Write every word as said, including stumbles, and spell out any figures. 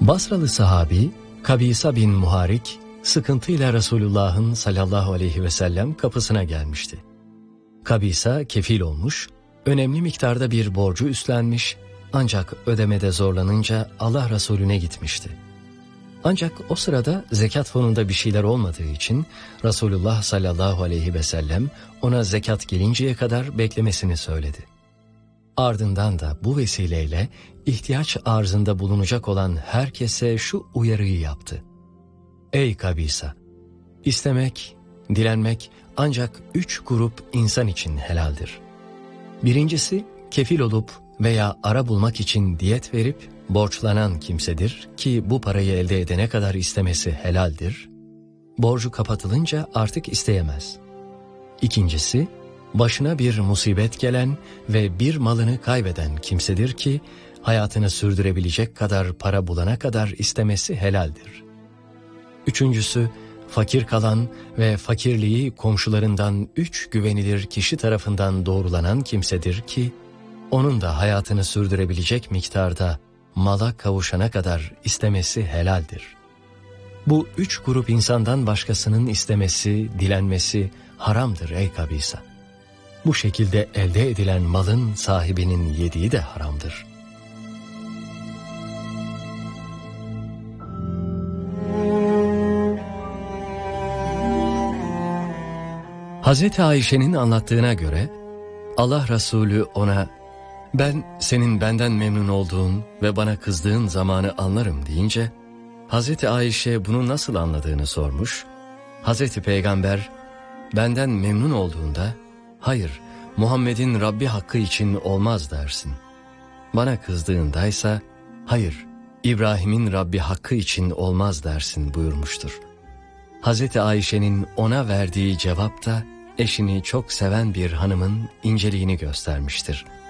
Basralı sahabi Kabisa bin Muharik sıkıntıyla Resulullah'ın sallallahu aleyhi ve sellem kapısına gelmişti. Kabisa kefil olmuş, önemli miktarda bir borcu üstlenmiş ancak ödemede zorlanınca Allah Resulüne gitmişti. Ancak o sırada zekat fonunda bir şeyler olmadığı için Resulullah sallallahu aleyhi ve sellem ona zekat gelinceye kadar beklemesini söyledi. Ardından da bu vesileyle ihtiyaç arzında bulunacak olan herkese şu uyarıyı yaptı. Ey Kabisa! İstemek, dilenmek ancak üç grup insan için helaldir. Birincisi kefil olup veya ara bulmak için diyet verip borçlanan kimsedir ki bu parayı elde edene kadar istemesi helaldir. Borcu kapatılınca artık isteyemez. İkincisi, başına bir musibet gelen ve bir malını kaybeden kimsedir ki hayatını sürdürebilecek kadar para bulana kadar istemesi helaldir. Üçüncüsü, fakir kalan ve fakirliği komşularından üç güvenilir kişi tarafından doğrulanan kimsedir ki onun da hayatını sürdürebilecek miktarda mala kavuşana kadar istemesi helaldir. Bu üç grup insandan başkasının istemesi, dilenmesi haramdır ey Kabisa. Bu şekilde elde edilen malın sahibinin yediği de haramdır. Hazreti Ayşe'nin anlattığına göre Allah Resulü ona "Ben senin benden memnun olduğun ve bana kızdığın zamanı anlarım" deyince Hazreti Ayşe bunu nasıl anladığını sormuş. Hazreti Peygamber "Benden memnun olduğunda hayır Muhammed'in Rabbi hakkı için olmaz dersin. Bana kızdığındaysa hayır İbrahim'in Rabbi hakkı için olmaz dersin" buyurmuştur. Hazreti Ayşe'nin ona verdiği cevap da eşini çok seven bir hanımın inceliğini göstermiştir.